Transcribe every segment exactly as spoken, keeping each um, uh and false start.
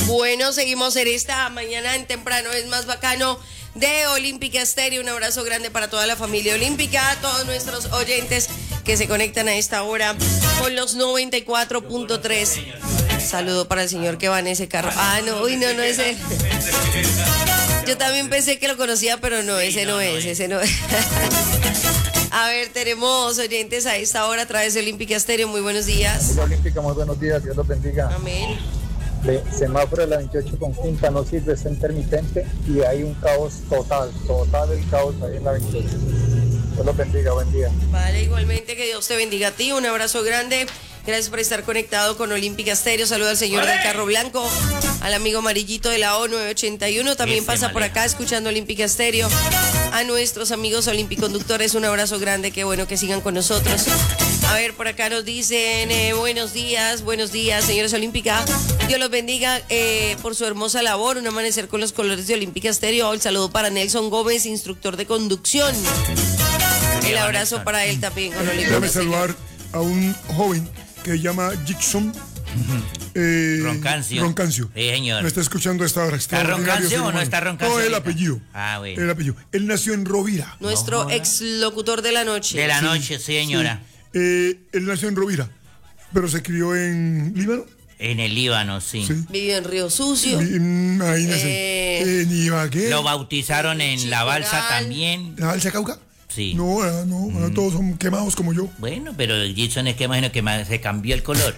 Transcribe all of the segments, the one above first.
Bueno, seguimos en esta mañana en temprano, es más bacano de Olímpica Estéreo. Un abrazo grande para toda la familia olímpica, a todos nuestros oyentes que se conectan a esta hora con los noventa y cuatro punto tres. Saludo para el señor que va en ese carro. Ah, no, uy, no, no es él. Yo también pensé que lo conocía, pero no, ese no es, ese no es. A ver, tenemos oyentes a esta hora a través de Olímpica Estéreo. Muy buenos días. Hola, Olímpica, muy buenos días. Dios los bendiga. Amén. Le, semáforo de la veintiocho con quinta no sirve, está intermitente y hay un caos total, total el caos ahí en la veintiocho. Dios los bendiga, buen día. Vale, igualmente que Dios te bendiga a ti. Un abrazo grande. Gracias por estar conectado con Olímpica Estéreo. Saluda al señor del carro blanco, al amigo amarillito de la O nueve ochenta y uno. También pasa por acá escuchando Olímpica Estéreo. A nuestros amigos olimpiconductores, un abrazo grande. Qué bueno que sigan con nosotros. A ver, por acá nos dicen eh, buenos días, buenos días, señores Olímpica. Dios los bendiga eh, por su hermosa labor. Un amanecer con los colores de Olímpica Estéreo. El saludo para Nelson Gómez, instructor de conducción. El abrazo para él también con Olímpica. Déjame saludar a un joven que se llama Jackson eh, Roncancio. Roncancio. Sí, señor. Me está escuchando a esta hora. ¿Está Roncancio o no está Roncancio? No, el ahorita? apellido. Ah, bueno. El apellido. Él nació en Rovira. Nuestro No, ex locutor de la noche. De la noche, sí, señora. Sí. Eh, él nació en Rovira, pero se crió en Líbano. En el Líbano, sí. Sí. Vivió en Río Sucio. Mm, ahí nació. Eh, En Ibagué. Lo bautizaron en La Balsa Chicoral. también. ¿La Balsa Cauca? Sí. No, ah, no, ah, todos son quemados como yo. Bueno, pero el Gibson es que imagino que más se cambió el color.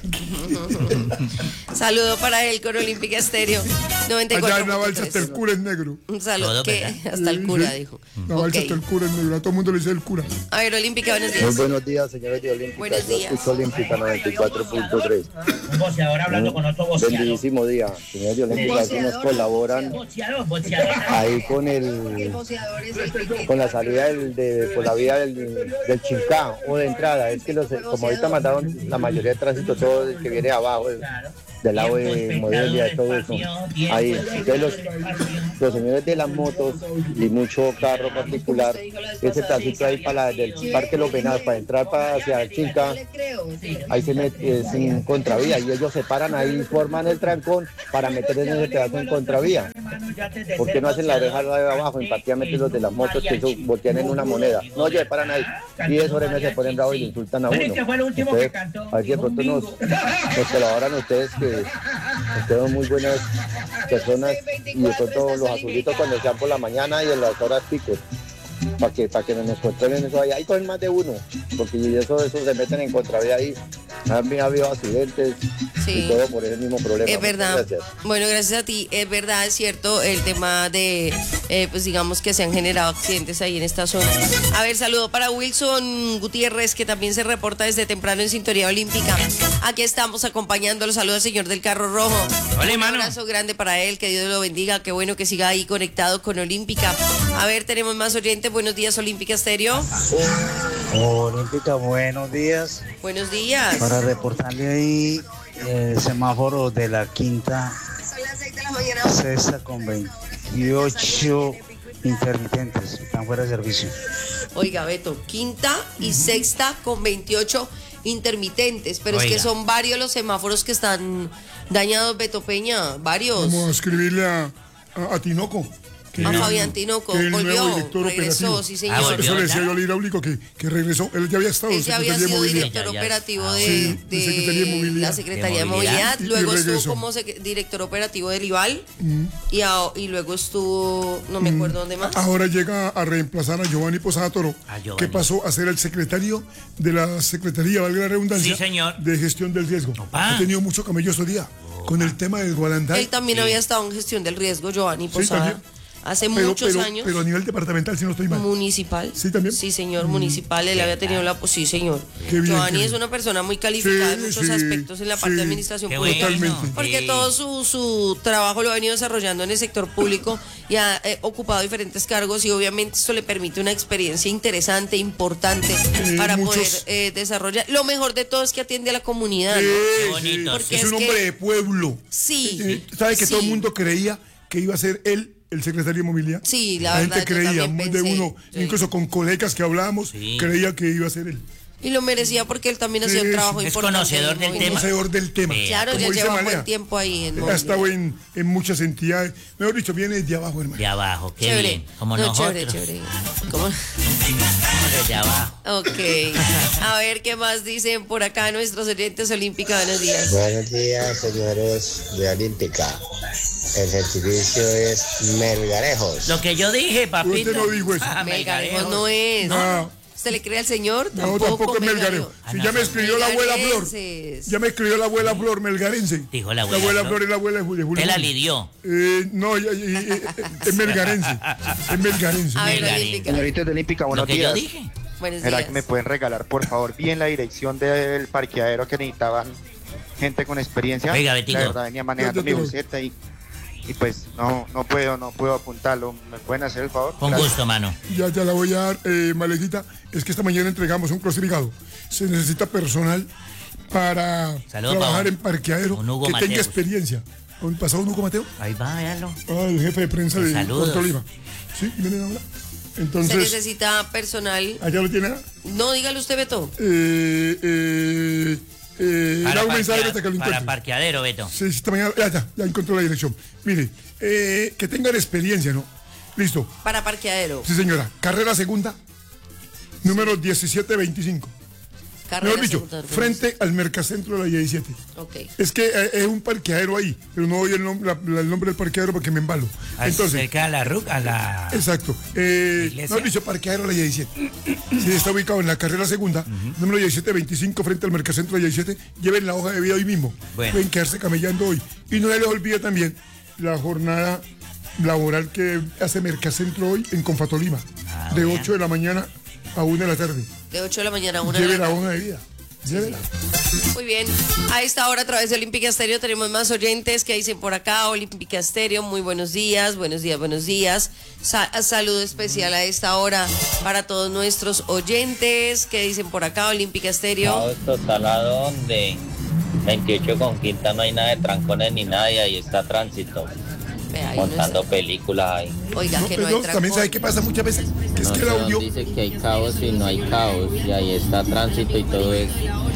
Saludo para él con Olímpica Estéreo noventa y cuatro. Allá en la balsa hasta el cura es negro. Un saludo. Todo, que ¿verdad? hasta el cura Sí, dijo. La balsa Ok. hasta el cura es negro. A todo el mundo le dice el cura. A ver, Olímpica, buenos Muy días. buenos días, señores de Olímpica. Buenos Yo días. escucho Olímpica noventa y cuatro punto tres. Un boxeador hablando con otro boxeador. Bendísimo día, señores de Olímpica. Aquí nos colaboran Boxeador, boxeador. ahí con el con la salida del, de, por la vía del, del Chincá o de entrada. Es que los, como ahorita mandaron la mayoría de tránsito, todo el que viene abajo, el- del lado de Modelia, todo eso. Ahí, entonces los, los señores de las motos y mucho carro particular, ese pedacito ahí para la, del Parque Los Venados, para entrar para hacia el Chinca, ahí se mete es en contravía y ellos se paran ahí, forman el trancón para meter en ese pedazo en contravía. ¿Por qué no hacen la oreja de abajo? Impactamente los de las motos que eso voltean en una moneda. No, ellos se paran ahí y de sobre me se ponen bravos y le insultan a uno. Entonces, a ver si de pronto nos, nos colaboran ustedes, que ustedes son muy buenas personas, y de pronto los azulitos cuando sean por la mañana y en las horas picos, para que para que nos controlen eso ahí. Ahí cogen más de uno, porque eso, eso se meten en contravía ahí. Ha habido accidentes Sí. y todo por ese mismo problema. Es verdad. Muchas gracias. Bueno, gracias a ti. Es verdad, es cierto el tema de, eh, pues digamos que se han generado accidentes ahí en esta zona. A ver, saludo para Wilson Gutiérrez, que también se reporta desde temprano en Sintonía Olímpica. Aquí estamos acompañándolo. Saludo al señor del carro rojo. Hola, Un mano. abrazo grande para él, que Dios lo bendiga. Qué bueno que siga ahí conectado con Olímpica. A ver, tenemos más oyentes. Buenos días, Olímpica Estéreo. Olímpica, buenos días. Buenos días. Para reportarle ahí el semáforo de la quinta, sexta con veintiocho intermitentes, están fuera de servicio. Oiga, Beto, quinta y sexta con veintiocho intermitentes, pero es Oiga. que son varios los semáforos que están dañados, Beto Peña, varios. Vamos a escribirle a, a, a Tinoco. que A el- Fabián Tinoco, que el nuevo volvió, director regresó, operativo. sí Ah, señor. volvió. Eso le decía ¿ya? yo al hidráulico que, que regresó. Él ya había estado en Él ya había Secretaría de sido Movilidad. director Ya, ya. operativo Ah, de, sí, de de Secretaría de Movilidad. la Secretaría de De Movilidad. Movilidad, Y- y luego estuvo regresó. como sec- director operativo del IVAL y, a- y luego estuvo, no me acuerdo dónde más. Ahora llega a reemplazar a Giovanni Posada Toro, A Giovanni. que pasó a ser el secretario de la Secretaría, valga la redundancia, Sí, señor. de gestión del riesgo. Opa. Ha tenido mucho camello estos días con el tema del Gualandal. Él también había estado en gestión del riesgo, Giovanni Sí, Posada, también. hace Pero- muchos pero- años. Pero a nivel departamental, si no estoy mal. Municipal. Sí, también. Sí, señor, municipal. Él había tenido la... Sí, señor. Qué bien, Giovanni qué es bien. una persona muy calificada Sí, en muchos sí, aspectos en la parte sí. de administración Qué pública. bueno. Totalmente. Porque Sí. todo su, su trabajo lo ha venido desarrollando en el sector público y ha eh, ocupado diferentes cargos, y obviamente esto le permite una experiencia interesante, importante, para muchos- poder eh, desarrollar. Lo mejor de todo es que atiende a la comunidad, ¿no? Sí, Qué bonito, sí. sí. Es un Es hombre que- de pueblo. Sí. Eh, ¿Sabe que sí. todo el mundo creía que iba a ser él el secretario de Movilidad? Sí, la gente verdad, yo creía, también más de pensé, uno, sí. incluso con colegas que hablábamos, Sí. creía que iba a ser él. Y lo merecía porque él también hacía Sí, un trabajo es importante. conocedor del Muy tema. Conocedor del tema. Sí. Claro, Como ya dice lleva Malea. buen tiempo ahí en Ha Monte. estado en, en muchas entidades. Mejor dicho, viene desde abajo, hermano. De abajo, qué Chévere. bien. Como No, nosotros. chévere, chévere. ¿Cómo? Desde abajo. Ok. A ver qué más dicen por acá nuestros oyentes olímpicos. Buenos días. Buenos días, señores de Olímpica. El gentilicio es Melgarejos. Lo que yo dije, papito. Usted no dijo eso. Ah, Melgarejos no es. No. ¿Usted le cree al señor? No, tampoco es melgarejo. Ah, Si no, ya me no. escribió la abuela Flor. Melgarenses. Ya me escribió la abuela Flor melgarense. Dijo la La abuela abuela Flor. Flor es la abuela de Julio. Usted la lidió. Eh, no, ya- ya- ya- es melgarense. Es melgarense. A ver, Melgarín. olímpica. Señoritas de Olímpica, Lo buenos que yo días. dije. Buenos ¿Será días. que me pueden regalar, por favor, bien la dirección del parqueadero que necesitaban gente con experiencia? Oiga, Betico. La verdad, venía manejando Yo- mi yo te- buseta y, y pues no, no puedo, no puedo apuntarlo. ¿Me pueden hacer el favor? Con Gracias. gusto, mano. Ya te la voy a dar, eh, Malecita. Es que esta mañana entregamos un clasificado. Se necesita personal para Saludos, trabajar Pau. en parqueadero Un Hugo que tenga Mateos. experiencia. ¿Un pasado un Hugo Mateo? Ahí va, véalo. Ah, el jefe de prensa de Saludos. Puerto Lima. Sí, vienen ahora. Se Entonces, necesita personal. allá lo tiene. No, dígale usted, Beto. Eh, eh, eh, Para, da un mensaje parquea- hasta que lo para encuentre. parqueadero, Beto. Sí, sí, esta mañana, ya, ya, ya encontró la dirección. Mire, eh, que tengan experiencia, ¿no? Listo. Para parqueadero. Sí, señora. Carrera segunda, número diecisiete veinticinco. Carrera Mejor dicho, segunda, frente al Mercacentro de la diecisiete. Ok. Es que eh, es un parqueadero ahí, pero no doy el, nom- la- la- el nombre del parqueadero porque me embalo. Entonces, Cerca a la ruca, a la. exacto. Eh, Iglesia. no, dicho parqueadero de la diecisiete. Sí, está ubicado en la carrera segunda, número diecisiete veinticinco, frente al Mercacentro de la diecisiete. Lleven la hoja de vida hoy mismo. Bueno. Pueden quedarse camellando hoy. Y no se les olvide también la jornada laboral que hace Mercacentro hoy en Confatolima, Ah, de bien. ocho de la mañana a una de la tarde. De ocho de la mañana a una de Lleve la la tarde. hoja de vida. Llévela. Muy bien. A esta hora, a través de Olímpica Estéreo, tenemos más oyentes que dicen por acá. Olímpica Estéreo, muy buenos días, buenos días, buenos días. Sa- saludo especial a esta hora para todos nuestros oyentes que dicen por acá. Olímpica Estéreo. Caos total a dónde. veintiocho con quinta no hay nada de trancones ni nada y ahí está tránsito. Vea, ahí no Montando está. películas ahí. Oiga, No, que no pero hay también trancón. sabe qué pasa muchas veces, que es No que sé el dónde audio, dice que hay caos y no hay caos y ahí está tránsito y todo eso.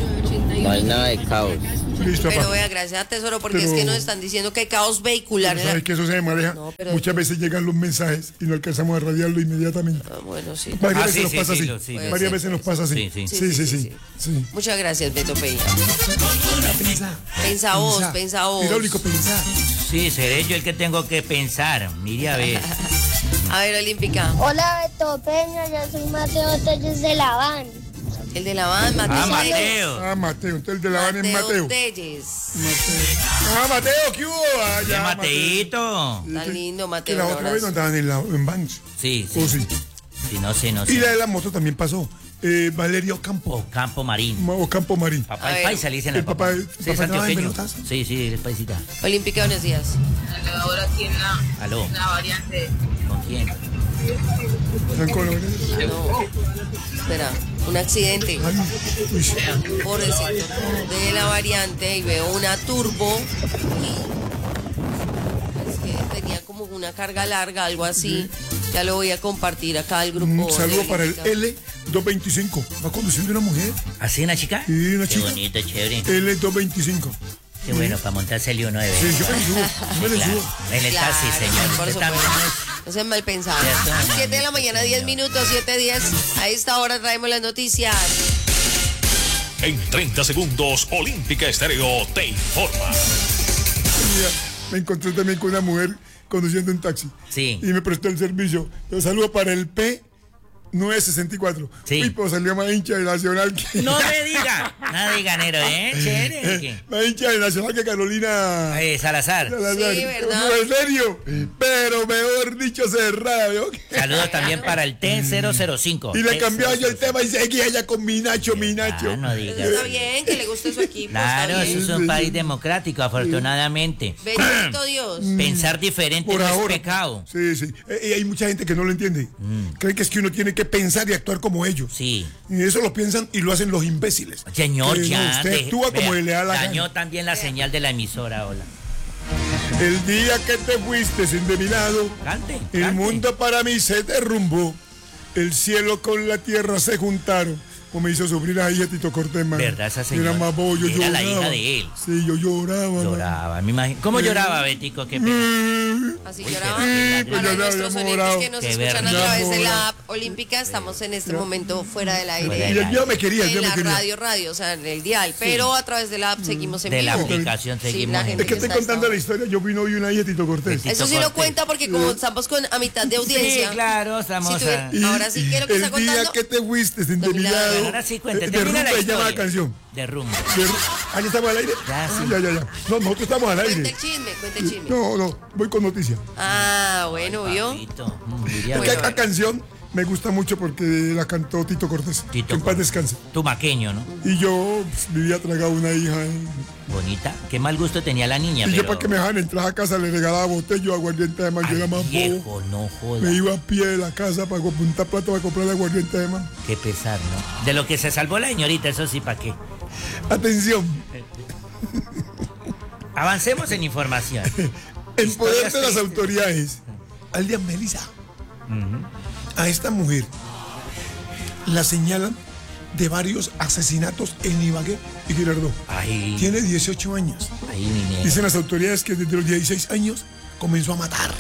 No hay nada de caos. listo, Pero papá. vea, gracias a Tesoro, porque Pero- es que nos están diciendo que hay caos vehicular. Pero en la- sabe que eso se maneja. No, pero- Muchas veces llegan los mensajes y no alcanzamos a radiarlo inmediatamente. Ah, bueno, sí. Varias Ah, veces sí, nos sí, pasa sí, así. lo- sí, lo- Varias sí, veces nos pasa así. sí, sí. Sí, sí, sí. sí. Muchas gracias, Beto Peña. Pensa. Pensa vos, pensa vos. Hidráulico, pensar. Sí, seré yo el que tengo que pensar. Mire a ver. A ver, Olímpica. Hola Beto Peña, yo soy Mateo Telles de la Van. El de la van, Mateo. Ah, Telles. Mateo. Ah, Mateo. Entonces el de la van es Mateo. Telles. Ah, Mateo, ¿qué hubo? Ah, De ya, Mateito. Tan lindo, Que Mateo. la un otra vez no abrazo. andaban en, la, en Vans. Sí, Oh, sí. sí. Sí, no sé, no Y la sé. de la moto también pasó. Eh, Valerio Ocampo. O Campo Marín. O Campo Marín. Papá A y ver. paisa le dicen El al papá- papá. el Sí, papá es trabaja en antioqueño. pelotas. Sí, sí, es paisita. Olímpica, buenos días. Ahora aquí en la, Aló. la variante. ¿Con quién? Franco, ¿no? Ah, no. Espera, un accidente Ay, uy, sí. por el sector de la variante y veo una turbo. Es que tenía como una carga larga, algo así. Ya lo voy a compartir acá al grupo. Un de saludo para el Olímpica. L doscientos veinticinco. Va conduciendo una mujer. ¿Así una chica? Sí, una Qué chica. bonito, chévere. L doscientos veinticinco. Qué bueno, para montársele uno de vez. Sí, yo me le subo. Yo me le Claro. subo. En el taxi, Claro, señor. por Usted también supuesto. No sean mal pensados. Ya está, siete de la mamita, mañana, diez señor. minutos, siete diez. A esta hora traemos las noticias. En treinta segundos, Olímpica Estéreo te informa. Mira, me encontré también con una mujer conduciendo un taxi. Sí. Y me prestó el servicio. Yo saludo para el P nueve sesenta y cuatro. Sí. Uy, pues salió más hincha de Nacional que... No me diga. Nada de ganero, ¿eh? Chévere. ¿qué? Más hincha de Nacional que Carolina... Eh, Salazar. Salazar. Sí, ¿verdad? No, en serio. Pero mejor dicho, cerrada, ¿vio? Saludos también para el T cero cero cinco. Y le cambió yo el tema y seguía ella con mi Nacho, mi Ah, Nacho. no diga. Está bien, que le guste su equipo. Claro, está eso bien. es un país democrático, afortunadamente. Bendito Dios. Pensar diferente Por no es ahora. pecado. Sí, sí. Eh, Y hay mucha gente que no lo entiende. Mm. Creen que es que uno tiene que pensar y actuar como ellos. Sí. Y eso lo piensan y lo hacen los imbéciles. Señor, Que no, ya. usted deje- actúa como vea, le da la dañó gana. también la señal de la emisora, hola. El día que te fuiste sin de mi lado, Cante. el cante. mundo para mí se derrumbó. El cielo con la tierra se juntaron. como me hizo sufrir a ella Tito Cortés, man. ¿Verdad esa señora? Era más bobo, yo Era lloraba. la hija de él. Sí, yo lloraba. Lloraba, me imagino. ¿Cómo Eh. lloraba, Betico? Qué pena. Así Uy, lloraba. qué verdad, pues Para ya nuestros habíamos oyentes orado. que nos Qué escuchan a verdad. través de Ya, la app Olímpica, estamos en este momento fuera del aire. Fuera Y el viejo me quería, el En viejo me la quería. radio, radio, o sea, en el dial, pero a través de la app seguimos en De la vivo. aplicación Sí, seguimos la en gente Es que que estoy está contando esta la historia. Yo vino hoy una hija de Tito Cortés. Eso sí Cortés. lo cuenta porque como estamos con a mitad de audiencia. Sí, claro, estamos si tuviera- a... Y- ahora sí quiero que el está día contando. que te fuiste sin Don Milagro. terminado. Ahora sí, cuente, de termina la rumba se llama la historia. canción. De rumbo. De ru- ¿Ah, ya estamos al aire? Ya, sí. Ah, ya, ya, ya. No, nosotros estamos al Cuenta aire. el chisme, cuenta el chisme. No, no, voy con noticias. Ah, bueno, ¿vio? Papito, mm, diría Es que Bueno, esta canción me gusta mucho porque la cantó Tito Cortés. Tito que en paz Cortés. descanse. tumaqueño, ¿no? Y yo pues, vivía tragado una hija. ¿eh? Bonita. Qué mal gusto tenía la niña, Y yo pero... para que me dejaran entrar a casa le regalaba botella, aguardiente de man. Yo Ay, era más bobo. viejo, no joda. Me iba a pie de la casa para apuntar plata para comprar aguardiente de man. Qué pesar, ¿no? De lo que se salvó la señorita, eso sí, ¿para qué? Atención, Avancemos en información. en poder Historias de las tristes. autoridades, alias Melissa, Ujú. a esta mujer la señalan de varios asesinatos en Ibagué y Girardot. Ay, Tiene dieciocho años. ay, mi nena. Dicen las autoridades que desde los dieciséis años comenzó a matar.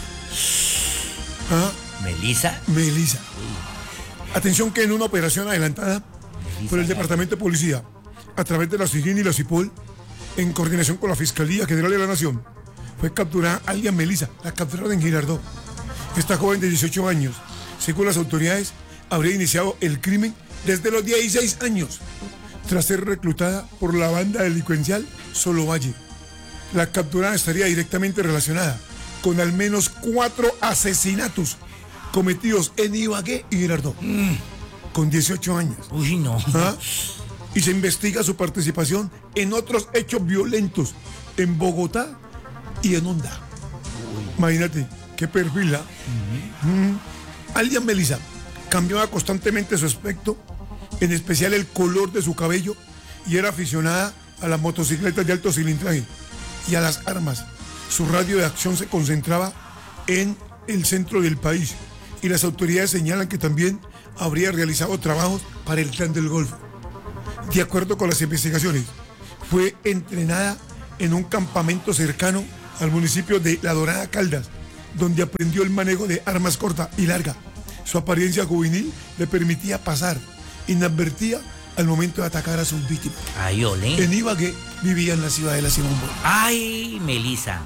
¿Ah? Melissa. Melissa. Atención que en una operación adelantada Melissa, por el Departamento de Policía, a través de la SIGIN y la CIPOL, en coordinación con la Fiscalía General de la Nación, fue capturada alias Melissa, la capturaron en Girardot. Esta joven de dieciocho años, según las autoridades, habría iniciado el crimen desde los dieciséis años, tras ser reclutada por la banda delincuencial Solo Valle. La capturada estaría directamente relacionada con al menos cuatro asesinatos cometidos en Ibagué y Girardot, con dieciocho años. Uy, no. ¿Ah? Y se investiga su participación en otros hechos violentos en Bogotá y en Honda. Imagínate, qué perfil. ¿Ah? Mm. Alias Melissa cambiaba constantemente su aspecto, en especial el color de su cabello, y era aficionada a las motocicletas de alto cilindraje y a las armas. Su radio de acción se concentraba en el centro del país, y las autoridades señalan que también habría realizado trabajos para el Clan del Golfo. De acuerdo con las investigaciones, fue entrenada en un campamento cercano al municipio de La Dorada Caldas, donde aprendió el manejo de armas corta y larga. Su apariencia juvenil le permitía pasar inadvertida al momento de atacar a sus víctimas. Ay, olé. En Ibagué vivía en la ciudad de la Simón Bolívar. Ay, Melissa.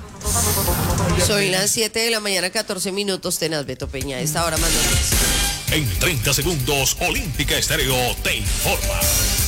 Son las siete de la mañana, catorce minutos, tenaz Beto Peña. A esta hora más noticias. En treinta segundos, Olímpica Estéreo te informa.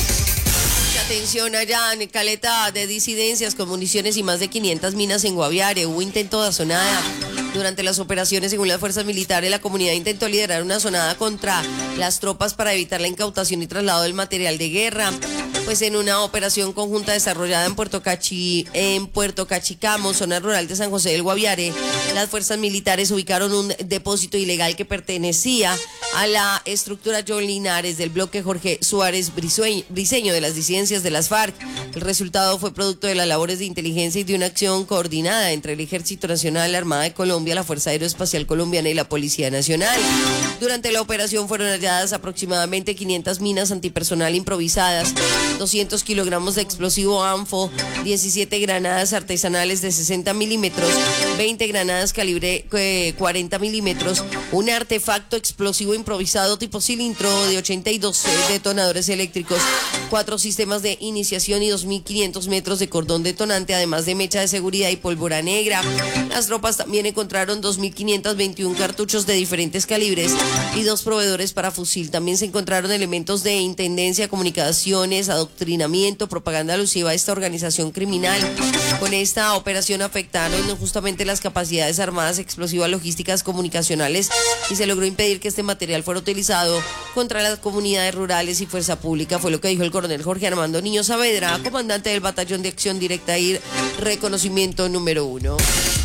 Mucha atención allá en Caleta de disidencias con municiones y más de quinientas minas en Guaviare. Hubo intento de azonada. Durante las operaciones, según las fuerzas militares, la comunidad intentó liderar una azonada contra las tropas para evitar la incautación y traslado del material de guerra. Pues en una operación conjunta desarrollada en Puerto Cachi, en Puerto Cachicamo, zona rural de San José del Guaviare, las fuerzas militares ubicaron un depósito ilegal que pertenecía a la estructura John Linares del bloque Jorge Suárez Brizueño- Briceño de las disidencias de las FARC. El resultado fue producto de las labores de inteligencia y de una acción coordinada entre el Ejército Nacional, la Armada de Colombia, la Fuerza Aeroespacial Colombiana y la Policía Nacional. Durante la operación fueron halladas aproximadamente quinientas minas antipersonal improvisadas, doscientos kilogramos de explosivo ANFO, diecisiete granadas artesanales de sesenta milímetros, veinte granadas calibre eh, cuarenta milímetros, un artefacto explosivo improvisado tipo cilindro de ochenta y dos detonadores eléctricos, cuatro sistemas de iniciación y dos mil quinientos metros de cordón detonante, además de mecha de seguridad y pólvora negra. Las tropas también encontraron dos mil quinientos veintiuno cartuchos de diferentes calibres y dos proveedores para fusil. También se encontraron elementos de intendencia, comunicaciones, adoctrinamiento, propaganda alusiva a esta organización criminal. Con esta operación afectaron justamente las capacidades armadas, explosivas, logísticas, comunicacionales, y se logró impedir que este material fuera utilizado contra las comunidades rurales y fuerza pública. Fue lo que dijo el coronel Jorge Armando Niño Saavedra, comandante del Batallón de Acción Directa y Reconocimiento número uno.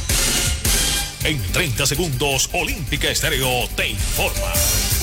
En treinta segundos, Olímpica Estéreo te informa.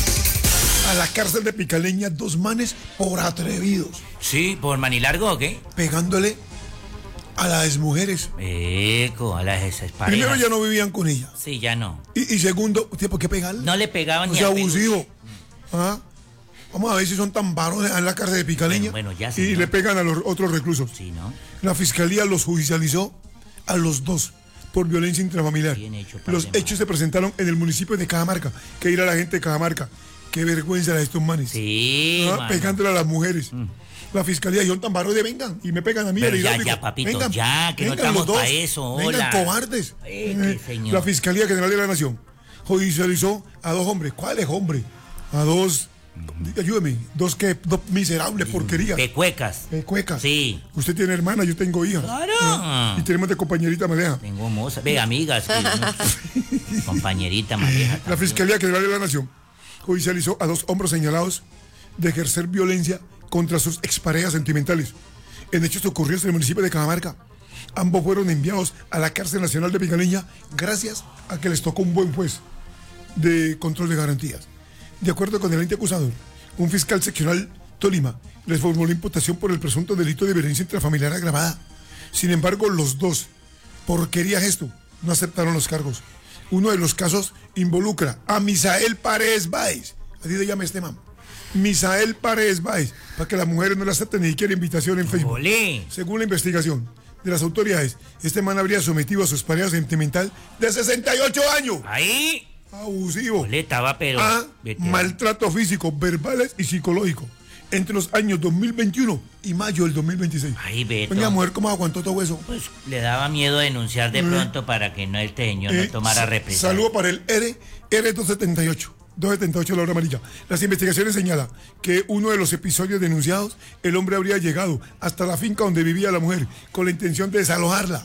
A la cárcel de Picaleña, dos manes por atrevidos, Sí, por manilargo, ¿o qué? pegándole a las mujeres. Eco, a las esas parejas. Primero, ya no vivían con ella. Sí, ya no. Y, y segundo, ¿usted por qué pegarle? No le pegaban O ni sea, a peluche. abusivo. ¿Ah? Vamos a ver si son tan varones en la cárcel de Picaleña. Bueno, bueno, ya, y señor. le pegan a los otros reclusos. Sí, ¿no? La fiscalía los judicializó a los dos por violencia intrafamiliar. Bien hecho, Los parce, hechos se presentaron en el municipio de Cajamarca. Que ir a la gente de Cajamarca. Qué vergüenza de estos manes. Sí, ¿Ah? mano. Pegándole a las mujeres. Mm. La fiscalía dijo tan varones, vengan y me pegan a mí. Pero el ya, hidráulico. ya, papito, vengan, ya, que no vengan estamos los dos. pa' eso, Vengan, hola. cobardes. Eh, Eh, qué señor. La Fiscalía General de la Nación judicializó a dos hombres. ¿Cuáles hombres? A dos, ayúdeme, dos que, dos miserables porquerías. Pecuecas. Pecuecas. Sí. Usted tiene hermana, yo tengo hija. Claro. Eh, y tenemos de compañerita Maleja. Tengo moza. Ve, amigas. que no- compañerita, María. La Fiscalía General de la Nación judicializó a dos hombres señalados de ejercer violencia contra sus exparejas sentimentales. En hechos ocurridos en el municipio de Cajamarca. Ambos fueron enviados a la cárcel nacional de Picaleña gracias a que les tocó un buen juez de control de garantías. De acuerdo con el ente acusador, un fiscal seccional Tolima les formuló la imputación por el presunto delito de violencia intrafamiliar agravada. Sin embargo, los dos, porquería gesto, no aceptaron los cargos. Uno de los casos involucra a Misael Paredes Báez. Así se llama este man. Misael Paredes Báez, para que las mujeres no le acepten ni siquiera invitación en Facebook. Olé. Según la investigación de las autoridades, este man habría sometido a su pareja sentimental de sesenta y ocho años. Ahí. Abusivo. Olé, estaba, pero. A vete. maltrato físico, verbales y psicológico entre los años dos mil veintiuno y mayo del dos mil veintiséis. Ahí, Beto. Doña mujer, ¿cómo aguantó todo eso? Pues le daba miedo denunciar de Mm. pronto para que no el señor Eh, no tomara sa- represalias. Saludo para el R, R doscientos setenta y ocho. doscientos setenta y ocho de la hora amarilla. Las investigaciones señalan que uno de los episodios denunciados, el hombre habría llegado hasta la finca donde vivía la mujer con la intención de desalojarla.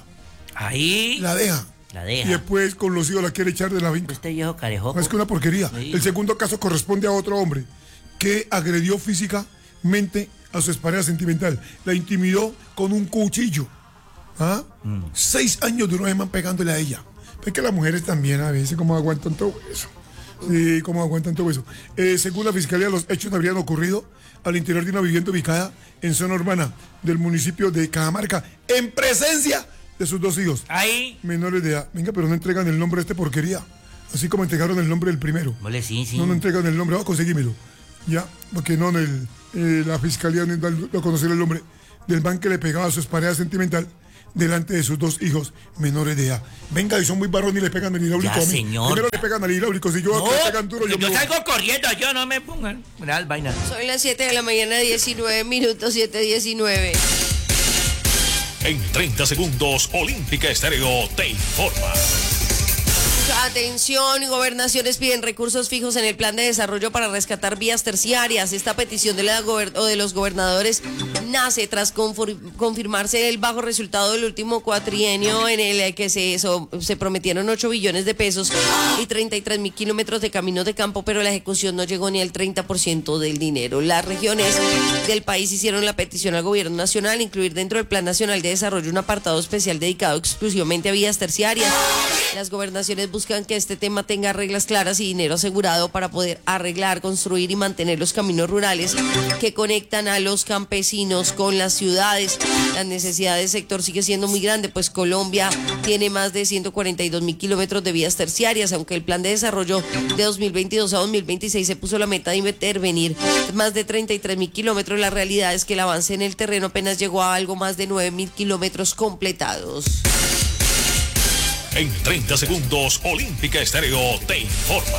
Ahí. La deja. La deja. Y después con los hijos la quiere echar de la finca. Este viejo carejoco. Es que una porquería. Sí. El segundo caso corresponde a otro hombre que agredió físicamente a su expareja sentimental. La intimidó con un cuchillo. ¿Ah? Mm. Seis años duró ese man pegándole a ella. Es que las mujeres también a veces como aguantan todo eso. Sí, cómo aguantan todo eso. Eh, según la fiscalía, los hechos habrían ocurrido al interior de una vivienda ubicada en zona urbana del municipio de Cajamarca, en presencia de sus dos hijos. Ahí. Menores de edad. Venga, pero no entregan el nombre de este porquería. Así como entregaron el nombre del primero. Vale, sí, sí. No, no entregan el nombre. Vamos a conseguírmelo. Ya, porque no, en el, eh, la fiscalía no da a conocer el nombre del man que le pegaba a su pareja sentimental delante de sus dos hijos menores de edad. Venga, y son muy varones y le pegan al hidráulico Ya, a mí. señor. Primero le pegan al hidráulico. Si yo No, veo que le pegan duro, yo, yo me voy. salgo corriendo, yo no me pongan. Real vaina. Son las siete de la mañana, diecinueve minutos, siete diecinueve. En treinta segundos, Olímpica Estéreo te informa. Atención, gobernaciones piden recursos fijos en el plan de desarrollo para rescatar vías terciarias. Esta petición de, la gober- o de los gobernadores nace tras confor- confirmarse el bajo resultado del último cuatrienio en el que se, so- se prometieron ocho billones de pesos y treinta y tres mil kilómetros de caminos de campo, pero la ejecución no llegó ni al treinta por ciento del dinero. Las regiones del país hicieron la petición al gobierno nacional incluir dentro del Plan Nacional de Desarrollo un apartado especial dedicado exclusivamente a vías terciarias. Las gobernaciones buscan que este tema tenga reglas claras y dinero asegurado para poder arreglar, construir y mantener los caminos rurales que conectan a los campesinos con las ciudades. La necesidad del sector sigue siendo muy grande, pues Colombia tiene más de ciento cuarenta y dos mil kilómetros de vías terciarias, aunque el plan de desarrollo de dos mil veintidós a dos mil veintiséis se puso la meta de intervenir más de treinta y tres mil kilómetros. La realidad es que el avance en el terreno apenas llegó a algo más de nueve mil kilómetros completados. En treinta segundos, Olímpica Estéreo te informa.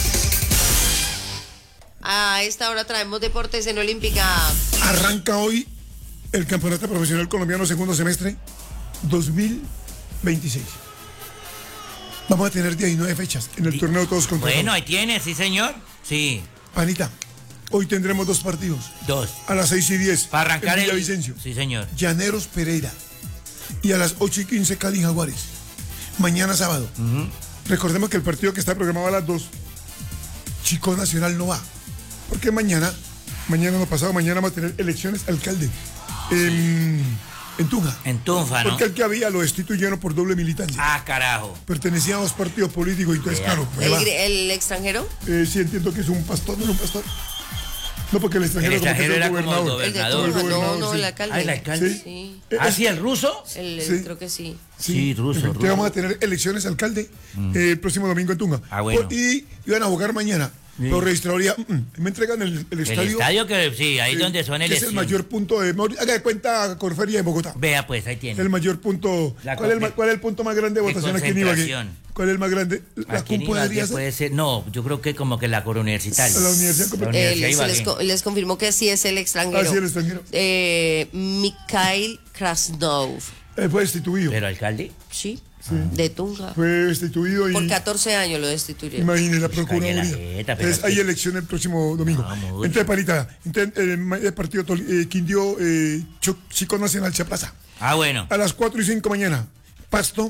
A esta hora traemos deportes en Olímpica. Arranca hoy el Campeonato Profesional Colombiano segundo semestre dos mil veintiséis. Vamos a tener diecinueve fechas en el torneo todos contra Bueno, todos. ahí tiene, sí, señor. Sí. Panita, hoy tendremos dos partidos. Dos. A las seis y diez. Para arrancar en el. Villavicencio. Sí, señor. Llaneros Pereira. Y a las ocho y quince Cali Jaguares. Mañana sábado. Ujú. Recordemos que el partido que está programado a las dos, Chico Nacional no va. Porque mañana, mañana no pasado, mañana vamos a tener elecciones alcalde en, en Tunja. En Tunja, ¿no? Porque el que había lo destituyeron por doble militancia. Ah, carajo. Pertenecía a dos partidos políticos y entonces, Vea. claro, pues ¿El, va. gri- el extranjero? Eh, sí entiendo que es un pastor, no es un pastor. No, porque el extranjero, El extranjero como que era es como el gobernador. El de Gobernador. Tunja, no, Gobernador, no, sí. el alcalde. Ah, el alcalde. Sí. Sí. Eh, ¿Ah, es- sí, el ruso? El, el- Sí. creo que sí. Sí, ruso, Efectivamente, ruso. vamos a tener elecciones alcalde eh, el próximo domingo en Tunga. Ah, bueno. Por- y iban a jugar mañana Sí. Lo registraría. Mm, me entregan el, el estadio. El estadio que sí, ahí eh, donde son elecciones. Es el mayor punto de. Haga de cuenta Corferia de Bogotá. Vea, pues, ahí tiene. El mayor punto. ¿Cuál es el, ¿Cuál es el punto más grande de votación aquí en Ibagué? ¿Cuál es el más grande? ¿La C U M podría ser? Puede ser? No, yo creo que como que la Coro Universitaria. La Universidad la universidad eh, les, les, les confirmó que sí es el extranjero. Ah, sí, el extranjero. Eh, Mikhail Krasnov. Eh, fue destituido. ¿Pero alcalde? Sí. Sí. De Tunja. Fue destituido y... Por catorce años lo destituyeron. Imagínese, la Procuraduría. Entonces hay elección el próximo domingo. No, entonces, Palita, entonces, el, el partido eh, Quindío, eh, Chico Nacional, Chaplaza. Ah, bueno. A las cuatro y cinco mañana, Pasto,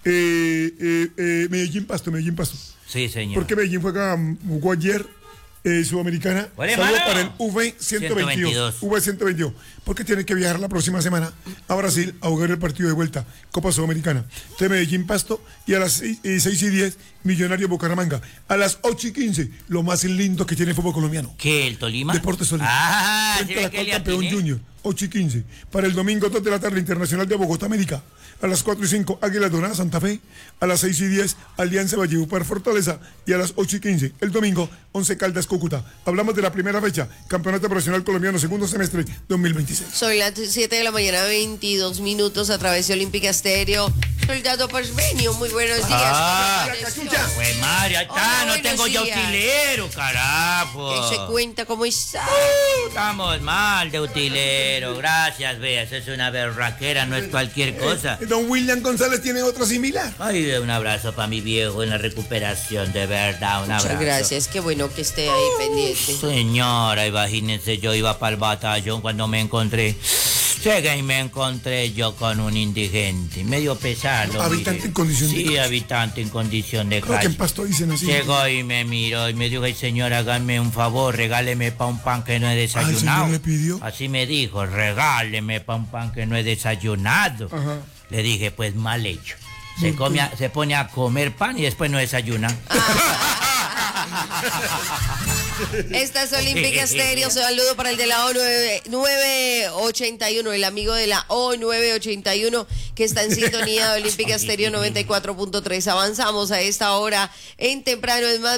eh, eh, eh, Medellín, Pasto, Medellín, Pasto. Sí, señor. Porque Medellín juega, jugó ayer eh, Sudamericana. Saludo para el V ciento veintidós. V ciento veintidós. Porque tiene que viajar la próxima semana a Brasil a jugar el partido de vuelta, Copa Sudamericana. Entonces Medellín Pasto y a las seis y diez, Millonarios Bucaramanga. A las ocho y quince, lo más lindo que tiene el fútbol colombiano. ¿Qué? ¿El Tolima? Deportes Tolima. Ah, frente a la cual campeón Junior. ocho y quince. Para el domingo, dos de la tarde, Internacional de Bogotá, América. A las cuatro y cinco, Águilas Doradas, Santa Fe. A las seis y diez, Alianza Valledupar, Fortaleza. Y a las ocho y quince, el domingo, Once Caldas, Cúcuta. Hablamos de la primera fecha, Campeonato Profesional Colombiano, segundo semestre dos mil veintiséis. Soy las siete de la mañana, veintidós minutos, a través de Olímpica Estéreo. Soldado Parmenio, muy buenos días. Ah, pues madre, ahí está, no tengo ya utilero, carajo. ¿Qué se cuenta? ¿Cómo está? Uh, estamos mal de utilero, gracias, vea, eso es una berraquera, no es cualquier cosa. Eh, don William González tiene otro similar. Ay, un abrazo para mi viejo en la recuperación, de verdad, un abrazo. Muchas gracias, qué bueno que esté ahí uh, pendiente. Señora, imagínense, yo iba para el batallón cuando me encontré... Llegué y me encontré yo con un indigente, medio pesado. ¿Habitante mire. en condición sí, de calle? Sí, habitante en condición de Creo calle. que en Pasto dicen así. Llegó y me miró y me dijo, ay señor, hágame un favor, regáleme pa' un pan que no he desayunado. ¿El señor le pidió? Así me dijo, regáleme pa' un pan que no he desayunado. Ajá. Le dije, pues mal hecho. Se, come a, se pone a comer pan y después no desayuna. Esta es Olímpica Estéreo. Saludo para el de la O nueve ochenta y uno, el amigo de la O nueve ochenta y uno que está en sintonía de Olímpica Estéreo noventa y cuatro punto tres. Avanzamos a esta hora en temprano. Es más.